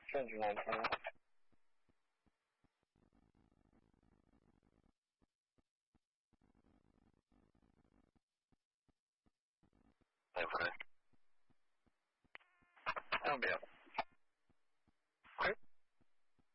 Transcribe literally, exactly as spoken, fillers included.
甚至难听。哎，不对，右边。